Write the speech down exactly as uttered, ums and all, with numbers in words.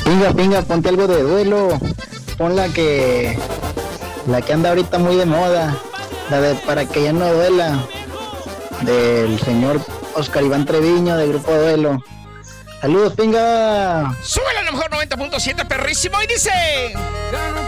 Pinga, pinga, ponte algo de duelo. Pon la que... La que anda ahorita muy de moda. La de Para que ya no duela. Del señor Oscar Iván Treviño, de Grupo Duelo. Saludos, pinga. Súbela a lo mejor noventa punto siete, perrísimo, y dice...